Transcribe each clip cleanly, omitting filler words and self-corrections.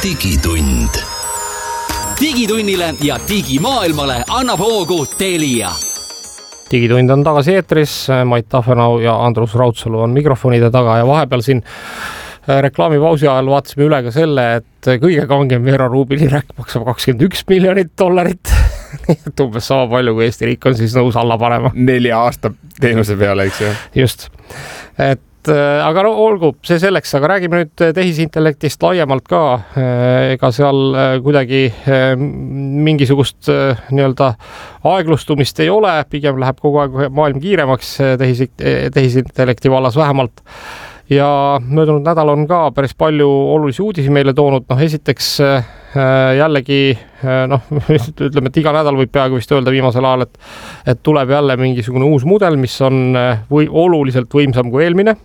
digitund. Digitunnile ja digimaailmale annab hoogu Telia. Digitund on tagasi eetris, Mait Tafenau ja Andrus Raudsalu on mikrofonide taga ja vahepeal siin reklaamipausi ajal vaatasime üle ka selle, et kõige kangem Vera Rubini räkk maksab $21 miljonit. Umbes sama palju, kui Eesti riik on siis nõus alla panema. 4 aasta teenuse peale, eks ju? Just. Aga no, olgu, see selleks, aga räägime nüüd tehisintellektist laiemalt ka. Ega seal kuidagi mingisugust nii-öelda aeglustumist ei ole, pigem läheb kogu aeg maailm kiiremaks tehisintellekti vallas vähemalt. Ja möödunud nädal on ka päris palju olulisi uudisi meile toonud. Esiteks jällegi, ütleme, et iga nädal võib peaaegu vist öelda viimasel ajal, et tuleb jälle mingisugune uus mudel, mis on oluliselt võimsam kui eelmine.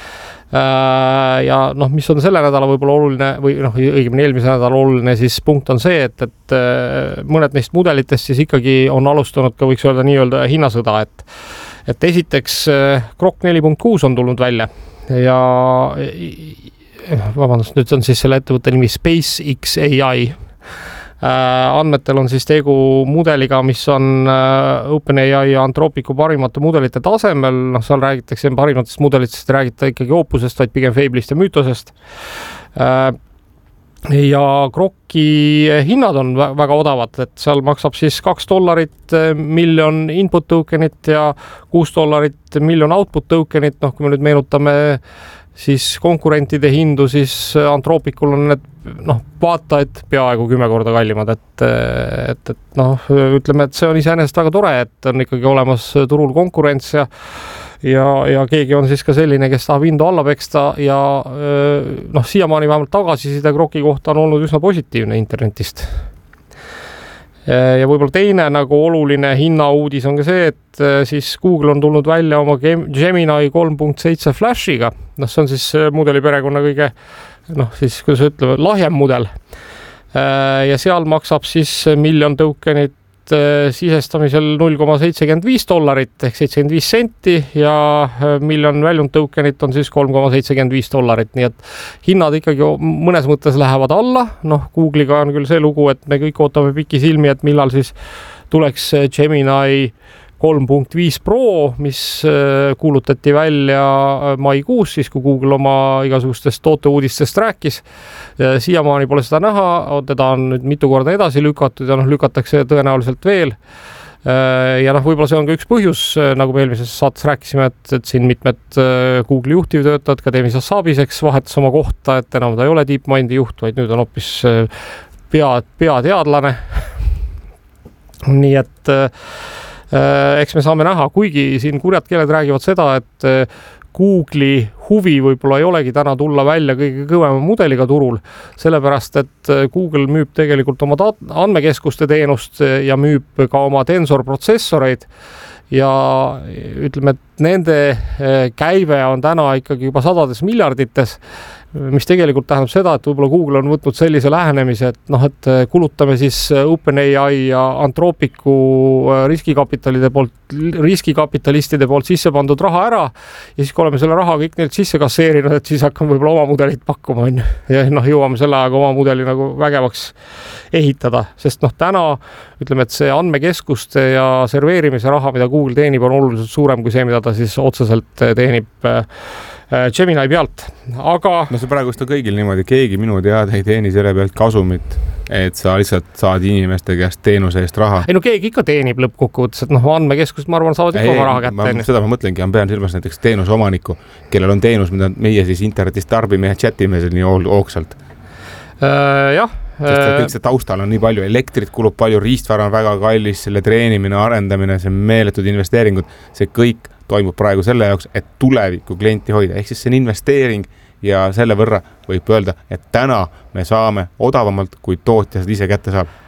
Ja mis on selle nädala võib-olla oluline või õigemini eelmise nädala oluline, siis punkt on see, et mõned neist mudelitest siis ikkagi on alustanud ka, võiks öelda hinnasõda, et esiteks Grok 4.6 on tulnud välja ja vabandust, nüüd on siis selle ettevõtte nimi SpaceX AI. Andmetel on siis tegu mudeliga, mis on OpenAI ja Anthropicu parimate mudelite tasemel. Seal räägitakse parimatest mudelitest, räägita ikkagi Opusest, vaid pigem Fable'ist ja Mythosest. Ja Groki hinnad on väga odavad, et seal maksab siis $2 miljon input tokenit ja $6 miljon output tokenit. Kui me nüüd meenutame siis konkurentide hindu, siis Anthropicul on need vaatajad peaaegu 10 korda kallimad, et ütleme, et see on iseenesest väga tore, et on ikkagi olemas turul konkurents ja keegi on siis ka selline, kes tahab hindu alla peksta ja siiamaani vähemalt tagasiside Groki kohta on olnud üsna positiivne internetist. Ja võib-olla teine oluline hinnauudis on ka see, et siis Google on tulnud välja oma Gemini 3.7 Flashiga. See on siis mudeli perekonna kõige, siis kuidas ütleme, lahjem mudel. Ja seal maksab siis miljon tokenit sisestamisel $0.75 ehk 75 senti ja miljon väljund tokenit on siis $3.75. Nii et hinnad ikkagi mõnes mõttes lähevad alla. Google'iga on küll see lugu, et me kõik ootame piki silmi, et millal siis tuleks Gemini 3.5 Pro, mis kuulutati välja maikuus, siis kui Google oma igasugustest tooteuudistest rääkis. Siiamaani pole seda näha, teda on nüüd mitu korda edasi lükatud ja lükatakse tõenäoliselt veel. Ja võib-olla see on ka üks põhjus, nagu me eelmises saates rääkisime, et siin mitmed Google juhtivtöötajad, ka Demis Hassabiseks vahetas oma kohta, et enam ta ei ole DeepMindi juht, vaid nüüd on hoopis peateadlane. Nii et eks me saame näha, kuigi siin kurjad keeled räägivad seda, et Google'i huvi võib-olla ei olegi täna tulla välja kõige kõvema mudeliga turul, sellepärast, et Google müüb tegelikult oma andmekeskuste teenust ja müüb ka oma tensorprotsessoreid ja ütleme, et nende käive on täna ikkagi juba sadades miljardites, mis tegelikult tähendab seda, et võib-olla Google on võtnud sellise lähenemise, et kulutame siis OpenAI ja Anthropicu riskikapitalistide poolt sisse pandud raha ära ja siis, kui oleme selle raha kõik neilt sisse kasseerinud, et siis hakkame võib-olla oma mudelit pakkuma ja jõuame selle ajaga oma mudeli vägevaks ehitada, sest täna ütleme, et see andmekeskuste ja serveerimise raha, mida Google teenib, on oluliselt suurem kui see, mida ta siis otseselt teenib Gemini pealt, aga see praegust on kõigil niimoodi, keegi minu teada ei teeni selle pealt kasumit, et sa lihtsalt saad inimeste käest teenuse eest raha. Ei keegi ikka teenib lõppkokkuvõttes, et andmekeskust, ma arvan, saavad ikka raha kätte. Seda ma mõtlengi, pean silmas näiteks teenuse omaniku, kellel on teenus, mida meie siis internetist tarbime ja chatime seal nii hoogsalt. Jah. Kõik see taustal on nii palju, elektrit kulub palju, riistvara on väga kallis, selle treenimine, arendamine, see meeletud investeeringud, see kõik toimub praegu selle jaoks, et tuleviku klienti hoida. Ehk siis see on investeering ja selle võrra võib öelda, et täna me saame odavamalt, kui tootja seda ise kätte saab.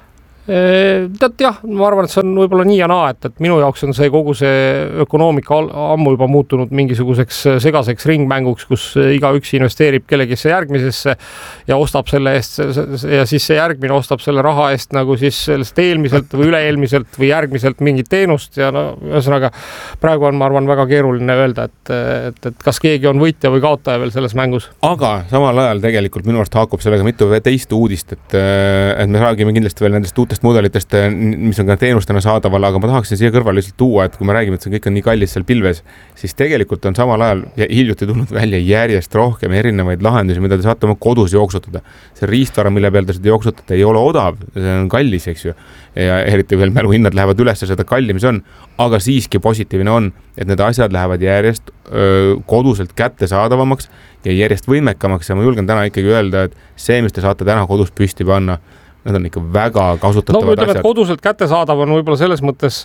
Tead jah, ma arvan, et see on võib-olla nii ja naa, et minu jaoks on see kogu see ökonoomika ammu juba muutunud mingisuguseks segaseks ringmänguks, kus igaüks investeerib kellegisse järgmisesse ja ostab selle eest ja siis see järgmine ostab selle raha eest nagu siis sellest eelmiselt või üle-eelmiselt või järgmiselt mingit teenust ja no ühesõnaga praegu on, ma arvan, väga keeruline öelda, et kas keegi on võitja või kaotaja veel selles mängus. Aga samal ajal tegelikult minu arust haakub sellega mitu teist uudist, et me räägime kindlasti veel nendest uutest mudelitest, mis on ka teenustena saadaval, aga ma tahaksin siia kõrvale lihtsalt tuua, et kui me räägime, et see kõik on nii kallis seal pilves, siis tegelikult on samal ajal hiljuti tulnud välja järjest rohkem erinevaid lahendusi, mida te saate oma kodus jooksutada. See riistvara, mille peal te seda jooksutate, ei ole odav, see on kallis, eks ju. Ja eriti veel mäluhinnad lähevad üles, seda kallimis on, aga siiski positiivne on, et need asjad lähevad järjest koduselt kättesaadavamaks ja järjest võimekamaks ja ma julgen täna ikkagi öelda, et see, mis te saate täna kodus püsti panna, need on ikka väga kasutatavad asjad. Koduselt kättesaadav on võib-olla selles mõttes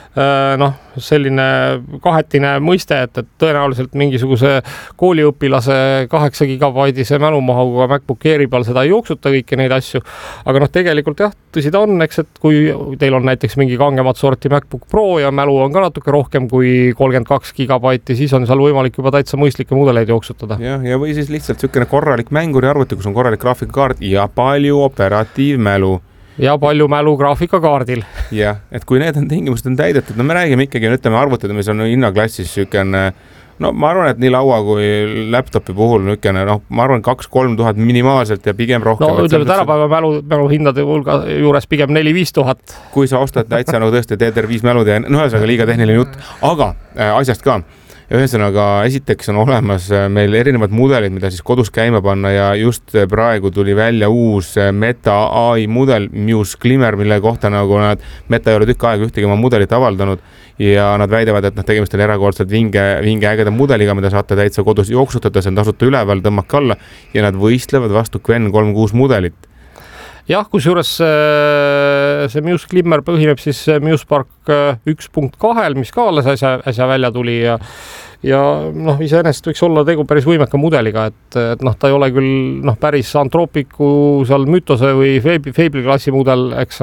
selline kahetine mõiste, et tõenäoliselt mingisuguse kooliõpilase 8 gigabaidise mälumahuga MacBook Airi peal seda ei jooksuta kõiki neid asju. Aga tegelikult jah, tõsi ta on, eks, et kui teil on näiteks mingi kangemat sorti MacBook Pro ja mälu on ka natuke rohkem kui 32 gigabaiti, siis on seal võimalik juba täitsa mõistlikke mudeleid jooksutada. Ja või siis lihtsalt sükene korralik mänguri arvuti, kus on korralik graafikakaart ja palju operatiivmälu. Ja palju mälu graafikakaardil. Jah, et kui need on tingimused on täidetud, no me räägime ikkagi, ütleme arvutid, mis on hinnaklassis sükene, no ma arvan, et nii laua kui laptopi puhul nükene, ma arvan 2-3 tuhat minimaalselt ja pigem rohkem. No ütleme tänapäeva mälu hindade hulga juures pigem 4-5 tuhat. Kui sa ostad täitsa nagu tõesti DDR5 mälud ja ühesõnaga liiga tehniline jutt, aga asjast ka. Ühesõnaga, esiteks on olemas meil erinevad mudelid, mida siis kodus käima panna ja just praegu tuli välja uus Meta AI mudel Muse Glimmer, mille kohta nagu Meta ei ole tükk aega ühtegi oma mudelit avaldanud ja nad väidavad, et tegemist on erakordselt vinge ägeda mudeliga, mida saate täitsa kodus jooksutada, see on tasuta üleval, tõmmake alla ja nad võistlevad vastu Qwen 3.6 mudelit. Jah, kusjuures see Muse Glimmer põhineb siis Muse Spark 1.2, mis ka alles äsja välja tuli ja iseenesest võiks olla tegu päris võimeka mudeliga, et ta ei ole küll päris Anthropicu seal Mythose või Fable'i klassi mudel, eks,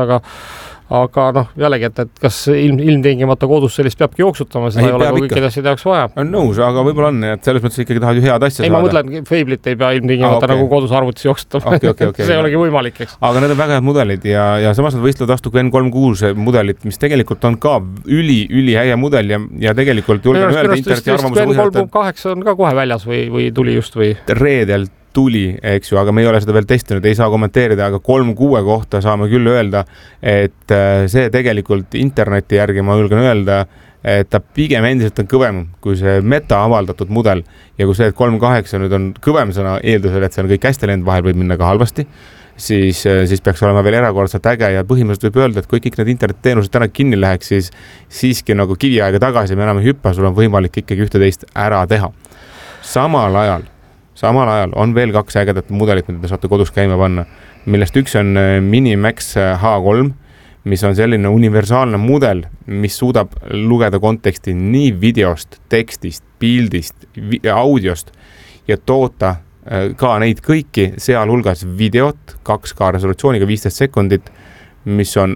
aga jällegi, et kas ilmtingimata kodus sellist peabki jooksutama, seda ei ole kõikide asjade jaoks vaja. On nõus, aga võib-olla on, et selles mõttes ikkagi tahad ju head asja saada. Ei, ma mõtlen, Fable'it ei pea ilmtingimata nagu kodus arvutis jooksutama. Okay. See ei olegi võimalik, eks. Aga need on väga head mudelid ja samas nad võistlevad vastu Qwen 3.6 mudelit, mis tegelikult on ka üli äge mudel ja tegelikult julgen öelda interneti arvamuse põhjalt. Qwen 3.8 on ka kohe väljas või tuli just või? Reedelt tuli, eks ju, aga me ei ole seda veel testinud, ei saa kommenteerida, aga 3.6 kohta saame küll öelda, et see tegelikult interneti järgi ma julgen öelda, et ta pigem endiselt on kõvem kui see Meta avaldatud mudel ja kui see, et 3.8 nüüd on kõvem sõna eeldusel, et see on kõik hästi lend, vahel võib minna ka halvasti, siis peaks olema veel erakordselt äge ja põhimõtteliselt võib öelda, et kui kõik need internetiteenused täna kinni läheks, siis siiski nagu kiviaega tagasi me enam ei hüppa, sul on võimalik ikkagi ühte-teist ära teha. Samal ajal on veel 2 ägedat mudelit, mida te saate kodus käima panna, millest üks on Minimax H3, mis on selline universaalne mudel, mis suudab lugeda konteksti nii videost, tekstist, pildist, audiost ja toota ka neid kõiki, sealhulgas videot 2K resolutsiooniga 15 sekundit, mis on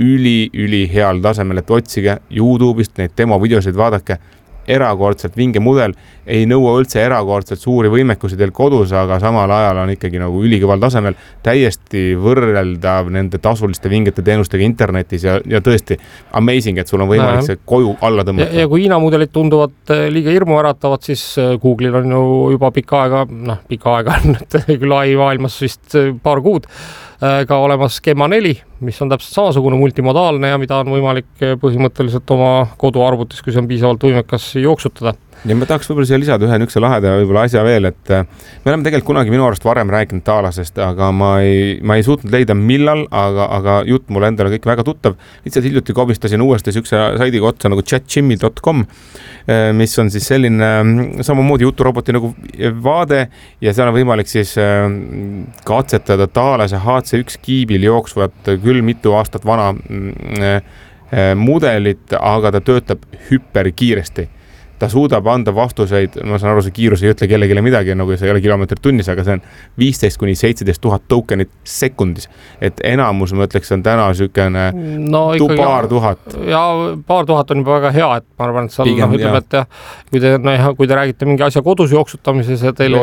üli heal tasemel, et otsige YouTube'ist neid demovideosid, vaadake, erakordselt vinge mudel, ei nõua üldse erakordselt suuri võimekusi teil kodus, aga samal ajal on ikkagi nagu ülikõval tasemel, täiesti võrreldav nende tasuliste vingete teenustega internetis ja tõesti amazing, et sul on võimalik see koju alla tõmmata. Ja kui Hiina mudelid tunduvad liiga hirmu äratavad, siis Google'il on ju juba pikka aega on küll AI maailmas vist paar kuud ka olemas Gemma 4, mis on täpselt samasugune multimodaalne ja mida on võimalik põhimõtteliselt oma koduarvutis, kui see on piisavalt võimekas jooksutada. Ja ma tahaks võib-olla siia lisada ühe nükse laheda võib-olla asja veel, et me oleme tegelikult kunagi minu arust varem rääkinud taalasest, aga ma ei suutnud leida millal, aga jutt mulle endale kõik väga tuttav. Lihtsalt hiljuti komistasin uuesti sükse saidiga otsa nagu chatjimmy.com, mis on siis selline samamoodi juturoboti nagu vaade ja seal on võimalik siis katsetada taalase HC1 kiibil jooksvat küll mitu aastat vana mudelit, aga ta töötab hüperkiiresti. ta suudab anda vastuseid, ma saan aru, see kiirus ei ütle kellegile midagi, nagu see ei ole kilomeetrit tunnis, aga see on 15 kuni 17 000 tokenit sekundis. Et enamus, ma ütleks, on täna sükene paar tuhat. Ja paar tuhat on juba väga hea, et ma arvan, et seal ütleme, et kui te räägite mingi asja kodus jooksutamises ja teil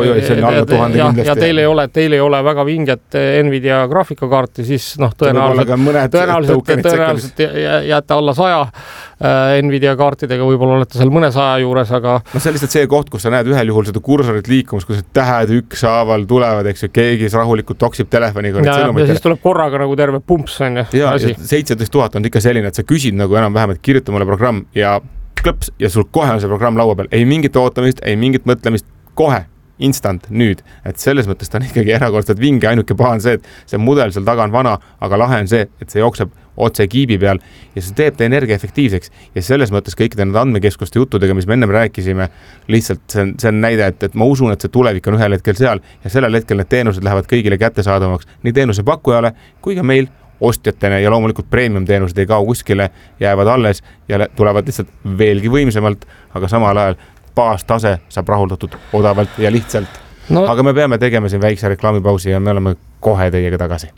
ei ole väga vinget Nvidia graafikakaarti, siis tõenäoliselt jääte alla 100 Nvidia kaartidega, võib-olla olete seal mõne 100 juures, aga... No see on lihtsalt see koht, kus sa näed ühel juhul seda kursorit liikumus, kus tähed ükshaaval tulevad, eks ju, keegi rahulikult toksib telefoniga. Ja siis tuleb korraga nagu terve pumps on ja 17 000 on ikka selline, et sa küsid nagu enam-vähem, et kirjuta mulle programm ja klõps ja sul kohe on see programm laua peal. Ei mingit ootamist, ei mingit mõtlemist, kohe. Instant nüüd, et selles mõttes ta on ikkagi erakordselt vinge, ainuke paha on see, et see mudel seal taga on vana, aga lahe on see, et see jookseb otse kiibi peal ja see teeb ta energia efektiivseks ja selles mõttes kõikide need andmekeskuste juttudega, mis me ennem rääkisime, lihtsalt see on näide, et ma usun, et see tulevik on ühel hetkel seal ja sellel hetkel need teenused lähevad kõigile kättesaadavaks, nii teenuse pakkujale kui ka meil ostjatena ja loomulikult premium teenused ei kao kuskile, jäävad alles ja tulevad lihtsalt veelgi võimsemalt, aga samal ajal baastase saab rahuldatud odavalt ja lihtsalt. No. Aga me peame tegema siin väikse reklaamipausi ja me oleme kohe teiega tagasi.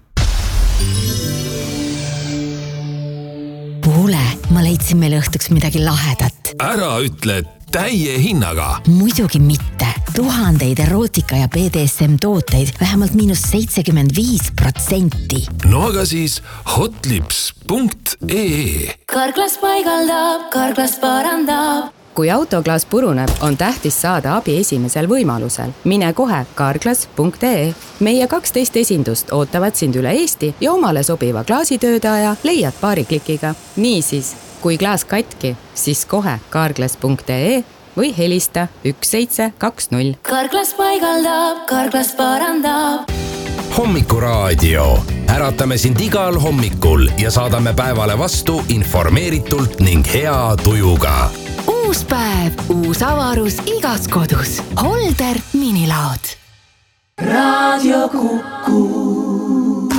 Kuule, ma leidsin meil õhtuks midagi lahedat. Ära ütle täie hinnaga. Muidugi mitte. Tuhandeid erootika ja BDSM tooteid vähemalt -75%. No aga siis hotlips.ee. Karklas paigaldab, Karklas parandab. Kui autoklaas puruneb, on tähtis saada abi esimesel võimalusel. Mine kohe karklas.ee. Meie 12 esindust ootavad sind üle Eesti ja omale sobiva klaasitöödaja leiad paari klikiga. Niisiis, kui klaas katki, siis kohe karklas.ee või helista 1720. Karklas paigaldab, Karklas parandab. Hommikuraadio. Äratame sind igal hommikul ja saadame päevale vastu informeeritult ning hea tujuga. Uus päev, uus avarus igas kodus. Holder minilaod. Radio Kuku.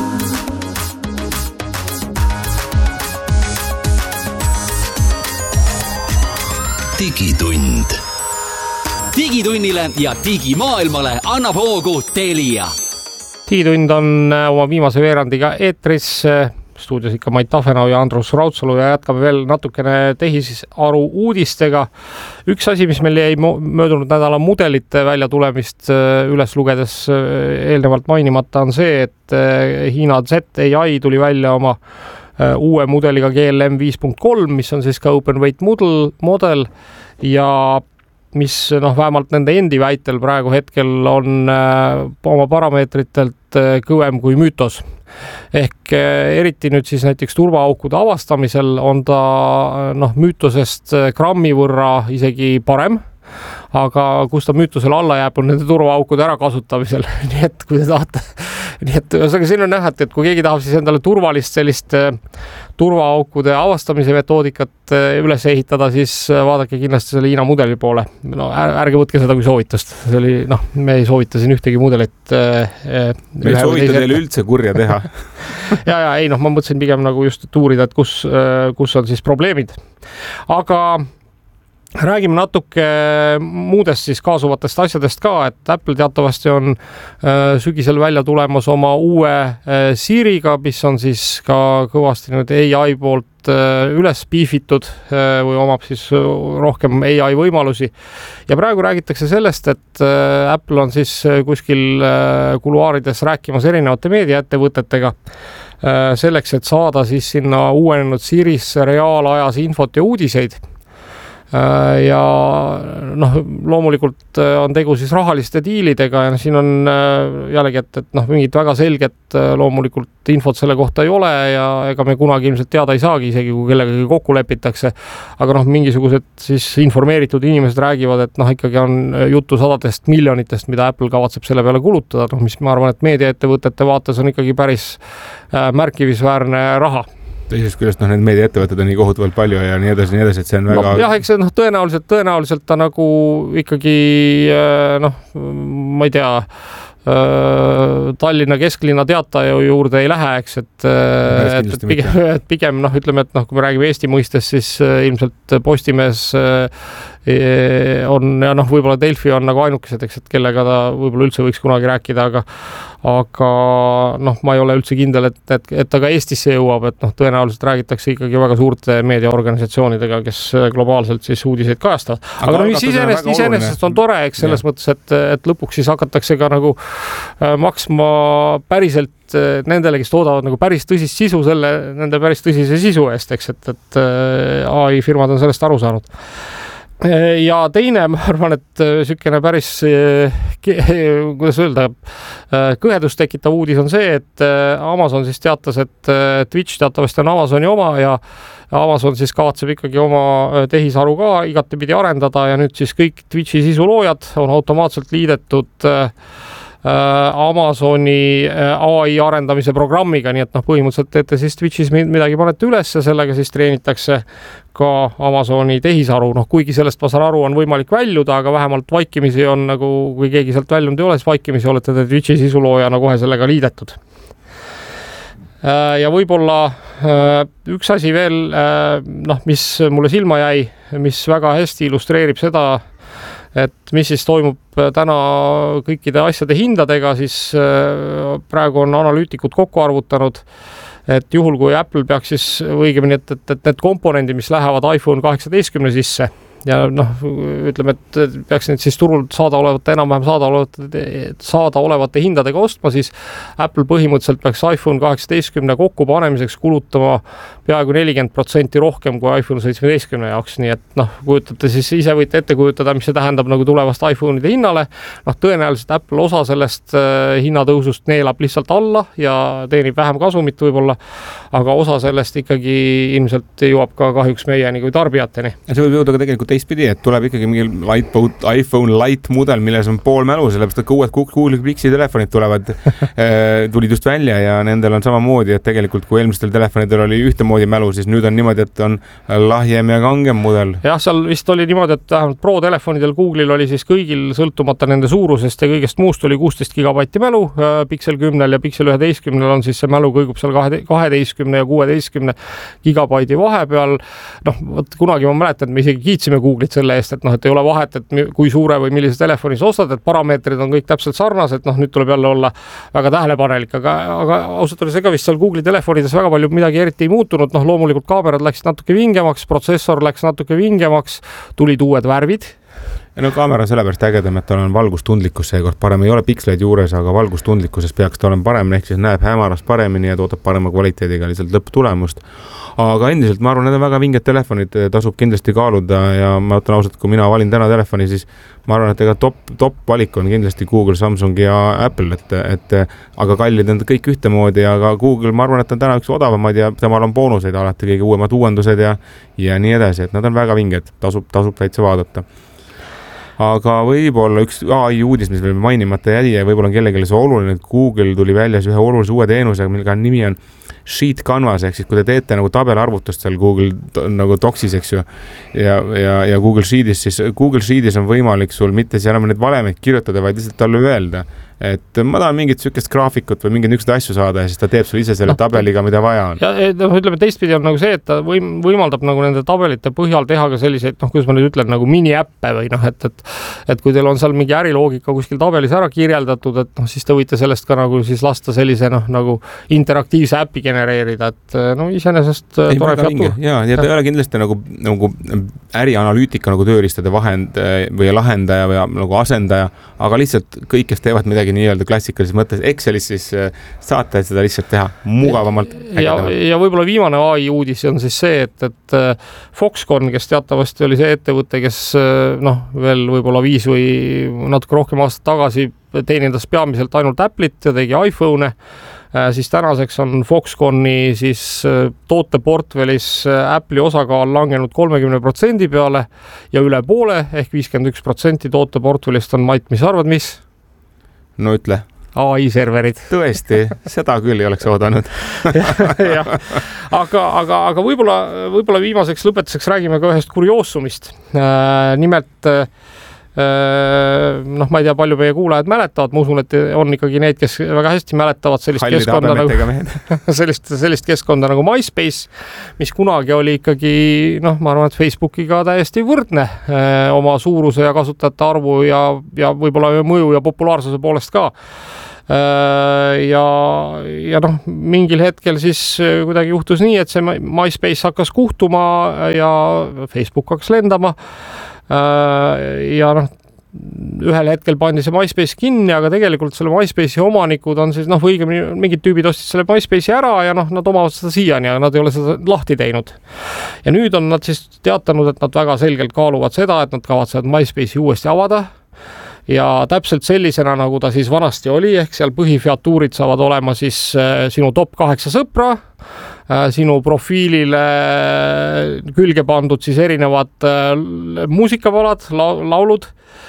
Digitund. Digitunnile ja digimaailmale annab hoogu Telia. Digitund on oma viimase veerandiga eetris. Stuudios ikka Mait Tafenau ja Andrus Raudsalu ja jätkame veel natukene tehisaru uudistega. Üks asi, mis meil jäi möödunud nädala mudelite välja tulemist üles lugedes eelnevalt mainimata, on see, et Hiina ZAI tuli välja oma uue mudeliga GLM 5.3, mis on siis ka open weight model ja mis vähemalt nende endi väitel praegu hetkel on oma parameetritelt kõvem kui Mythos. Ehk eriti nüüd siis näiteks turvaaukude avastamisel on ta Mythosest grammi võrra isegi parem, aga kus ta Mythosele alla jääb, on nende turvaaukude ärakasutamisel. Nii et kui te tahate, siin on näha, et kui keegi tahab siis endale turvalist sellist turvaaukude avastamise metoodikat üles ehitada, siis vaadake kindlasti selle Hiina mudeli poole. Ärge võtke seda kui soovitust. See oli, me ei soovita siin ühtegi mudelit. Me ei soovita teile üldse kurja teha. ei, ma mõtlesin pigem nagu just uurida, et kus on siis probleemid. Aga räägime natuke muudest siis kaasuvatest asjadest ka, et Apple teatavasti on sügisel välja tulemas oma uue Siriga, mis on siis ka kõvasti nüüd AI poolt üles piifitud või omab siis rohkem AI võimalusi. Ja praegu räägitakse sellest, et Apple on siis kuskil kuluaarides rääkimas erinevate meediaettevõtetega selleks, et saada siis sinna uuenenud Sirisse reaalajas infot ja uudiseid. Ja loomulikult on tegu siis rahaliste diilidega ja siin on jällegi, et mingit väga selget loomulikult infot selle kohta ei ole ja ega me kunagi ilmselt teada ei saagi, isegi kui kellegagi kokku lepitakse. Aga mingisugused siis informeeritud inimesed räägivad, et ikkagi on juttu 100 miljonitest, mida Apple kavatseb selle peale kulutada, mis ma arvan, et meediaettevõtete vaates on ikkagi päris märkimisväärne raha. Teisest küljest need meediaettevõtted on nii kohutavalt palju ja nii edasi, et see on väga... Jah, eks see tõenäoliselt ta nagu ikkagi, ma ei tea, Tallinna kesklinna teataja juurde ei lähe, eks, et pigem ütleme, et kui me räägime Eesti mõistes, siis ilmselt Postimees on ja noh, võib-olla Delfi on nagu ainukesed, eks, et kellega ta võib-olla üldse võiks kunagi rääkida, aga noh, ma ei ole üldse kindel, et ta ka Eestisse jõuab, et noh, tõenäoliselt räägitakse ikkagi väga suurte meediaorganisatsioonidega, kes globaalselt siis uudiseid kajastavad. Aga no mis iseenesest on tore, eks, selles mõttes, et lõpuks siis hakatakse ka nagu maksma päriselt nendele, kes toodavad nagu päris tõsist sisu nende päris tõsise sisu eest, eks, et AI firmad on sellest aru saanud. Ja teine, ma arvan, et sükene päris, kuidas öelda, kõhedust tekitav uudis on see, et Amazon siis teatas, et Twitch teatavasti on Amazoni oma ja Amazon siis kavatseb ikkagi oma tehisaru ka igatepidi arendada ja nüüd siis kõik Twitchi sisuloojad on automaatselt liidetud Amazoni AI arendamise programmiga, nii et noh, põhimõtteliselt teete siis Twitchis midagi, panete üles ja sellega siis treenitakse ka Amazoni tehisaru, noh kuigi sellest ma saan aru, on võimalik väljuda, aga vähemalt vaikimisi on nagu, kui keegi sealt väljunud ei ole, siis vaikimisi olete te Twitchi sisuloojana kohe sellega liidetud. Ja võib-olla üks asi veel, noh, mis mulle silma jäi, mis väga hästi illustreerib seda, et mis siis toimub täna kõikide asjade hindadega, siis praegu on analüütikud kokku arvutanud, et juhul kui Apple peaks siis õigemini, et need komponendid, mis lähevad iPhone 18 sisse ja noh, ütleme, et peaks need siis turult enam-vähem saada olevate hindadega ostma, siis Apple põhimõtteliselt peaks iPhone 18 kokku panemiseks kulutama peaaegu 40% rohkem kui iPhone 17 jaoks, nii et noh, kujutate siis ise võite ette kujutada, mis see tähendab nagu tulevast iPhone'ide hinnale, noh tõenäoliselt Apple osa sellest hinnatõusust neelab lihtsalt alla ja teenib vähem kasumit võib-olla, aga osa sellest ikkagi ilmselt jõuab ka kahjuks meieni kui tarbijateni. See võib jõuda ka tegelikult teistpidi, et tuleb ikkagi mingi iPhone Lite mudel, milles on pool mälu, sellepärast et uued Google Pixi telefonid tulid just välja ja nendel on samamoodi, et tegelikult kui eelmistel telefonidel oli ühtemoodi mälu, siis nüüd on niimoodi, et on lahjem ja kangem mudel. Jah, seal vist oli niimoodi, et vähemalt Pro telefonidel Google'il oli siis kõigil sõltumata nende suurusest ja kõigest muust oli 16 gigabaiti mälu, Pixel 10 ja Pixel 11 on siis see mälu kõigub seal 12 ja 16 gigabaiti vahepeal. Noh, kunagi ma mäletan, et me isegi kiitsime Google'it selle eest, et noh, et ei ole vahet, et kui suure või millise telefonis ostad, et parameetrid on kõik täpselt sarnased, noh, nüüd tuleb jälle olla väga tähelepanelik, aga ausalt öeldes ega vist seal Google'i telefonides väga palju midagi eriti ei muutunud, noh, loomulikult kaamerad läksid natuke vingemaks, protsessor läks natuke vingemaks, tulid uued värvid. No kaamera on sellepärast ägedam, et tal on valgustundlikkus seekord parem, ei ole piksleid juures, aga valgustundlikkuses peaks ta olema parem, ehk siis näeb hämarast paremini ja toodab parema kvaliteediga lihtsalt lõpptulemust. Aga endiselt ma arvan, need on väga vinged telefonid, tasub kindlasti kaaluda ja ma ütlen ausalt, kui mina valin täna telefoni, siis ma arvan, et ega top valik on kindlasti Google, Samsung ja Apple, et aga kallid on kõik ühtemoodi, aga Google, ma arvan, et on täna üks odavamad ja temal on boonuseid alati kõige uuemad uuendused ja nii edasi, et nad on väga vinged, tasub täitsa vaadata. Aga võib-olla üks AI uudis, mis veel mainimata jäi ja võib-olla on kellelegi see oluline, et Google tuli välja ühe olulise uue teenusega, millega nimi on Sheet Canvas, ehk siis kui te teete nagu tabelarvutust seal Google nagu Docsis, eks ju, ja Google Sheetis, siis Google Sheetis on võimalik sul mitte seal enam neid valemeid kirjutada, vaid lihtsalt talle öelda, et ma tahan mingit sükest graafikut või mingit niisugust asju saada ja siis ta teeb sul ise selle tabeliga, mida vaja on. Ja ütleme teistpidi on nagu see, et ta võimaldab nagu nende tabelite põhjal teha ka selliseid, noh, kuidas ma nüüd ütlen, nagu mini-äppe või noh, et kui teil on seal mingi äriloogika kuskil tabelis ära kirjeldatud, et noh, siis te võite sellest ka nagu siis lasta sellise noh, nagu interaktiivse äppi genereerida, et no iseenesest tore feature. Ja ta ei ole kindlasti nagu ärianalüütika nagu tööriistade vahend või lahendaja või nagu asendaja, aga lihtsalt kõik, kes teevad midagi nii-öelda klassikalises mõttes Excelis, siis saate seda lihtsalt teha mugavamalt. Ja võib-olla viimane AI uudis on siis see, et Foxconn, kes teatavasti oli see ettevõte, kes noh, veel võib-olla 5 või natuke rohkem aastat tagasi teenindas peamiselt ainult Apple'it ja tegi iPhone'e, siis tänaseks on Foxconni siis tooteportfellis Apple'i osakaal langenud 30% peale ja üle poole ehk 51% tooteportfellist on Mait, mis arvad, mis? No ütle. AI serverid. Tõesti, seda küll ei oleks oodanud. aga võib-olla viimaseks lõpetuseks räägime ka ühest kurioosumist. Nimelt noh, ma ei tea, palju meie kuulajad mäletavad, ma usun, et on ikkagi need, kes väga hästi mäletavad sellist keskkonda nagu, sellist keskkonda nagu MySpace, mis kunagi oli ikkagi, noh, ma arvan, et Facebookiga täiesti võrdne oma suuruse ja kasutajate arvu ja võib-olla mõju ja populaarsuse poolest ka. Ja noh, mingil hetkel siis kuidagi juhtus nii, et see MySpace hakkas kuhtuma ja Facebook hakkas lendama. Ja noh, ühel hetkel pandi see MySpace kinni, aga tegelikult selle MySpace'i omanikud on siis, noh, õigemini mingid tüübid ostsid selle MySpace'i ära ja noh, nad omavad seda siiani, aga nad ei ole seda lahti teinud. Ja nüüd on nad siis teatanud, et nad väga selgelt kaaluvad seda, et nad kavatsevad MySpace'i uuesti avada. Ja täpselt sellisena, nagu ta siis vanasti oli, ehk seal põhifeatuurid saavad olema siis sinu top 8 sõpra, sinu profiilile külge pandud siis erinevad muusikapalad, laulud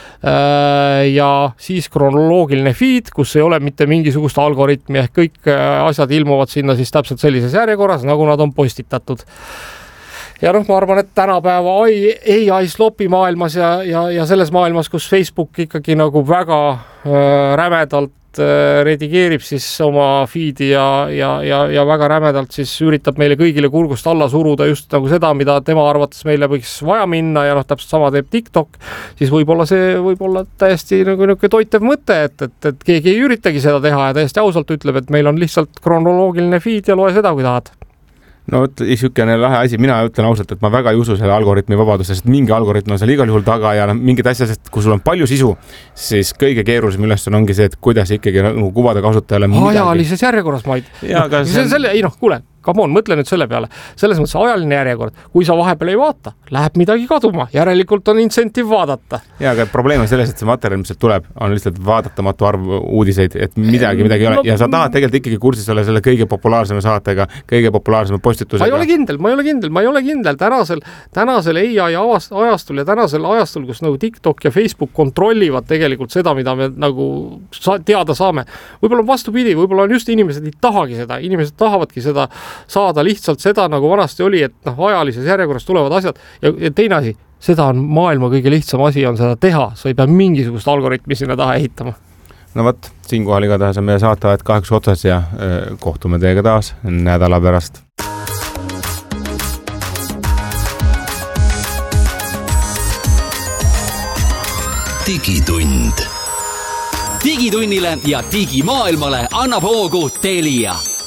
ja siis kronoloogiline feed, kus ei ole mitte mingisugust algoritmi, ehk kõik asjad ilmuvad sinna siis täpselt sellises järjekorras, nagu nad on postitatud. Ja noh, ma arvan, et tänapäeva AI slopi maailmas ja selles maailmas, kus Facebook ikkagi nagu väga rämedalt redigeerib siis oma feed'i ja väga rämedalt siis üritab meile kõigile kurgust alla suruda just nagu seda, mida tema arvates meile võiks vaja minna ja noh, täpselt sama teeb TikTok, siis võib-olla see võib-olla täiesti nagu toitev mõte, et keegi ei üritagi seda teha ja täiesti ausalt ütleb, et meil on lihtsalt kronoloogiline feed ja loe seda, kui tahad. No niisugune lahe asi, mina ütlen ausalt, et ma väga ei usu selle algoritmi vabadusse, sest mingi algoritm on seal igal juhul taga ja mingid asjad, kui sul on palju sisu, siis kõige keerulisem ülesanne ongi see, et kuidas ikkagi nagu kuvada kasutajale midagi. Ajalises järjekorras, Mait. Kuule, come on, mõtle nüüd selle peale. Selles mõttes ajaline järjekord. Kui sa vahepeal ei vaata, läheb midagi kaduma. Järelikult on incentive vaadata. Ja, aga probleem on selles, et see materjal, mis sealt tuleb, on lihtsalt vaadatamatu arv uudiseid, et midagi ei ole. Ja sa tahad tegelikult ikkagi kursis olla selle kõige populaarsema saatega, kõige populaarsema postitusega. Ma ei ole kindel. Tänasel AI ajastul ja tänasel ajastul, kus nagu TikTok ja Facebook kontrollivad tegelikult seda, mida me nagu teada saame. Võib-olla on vastupidi, võib-olla on just inimesed ei tahagi seda. Inimesed tahavadki seda saada lihtsalt seda, nagu vanasti oli, et noh, ajalises järjekorras tulevad asjad ja teine asi, seda on maailma kõige lihtsam asi on seda teha, sa ei pea mingisugust algoritmi sinna taha ehitama. No võt, siinkohal igatahes on meie saatavad kahjuks otsas ja kohtume teiega taas nädala pärast. Digitund. Digitunnile ja digimaailmale annab hoogu Telia.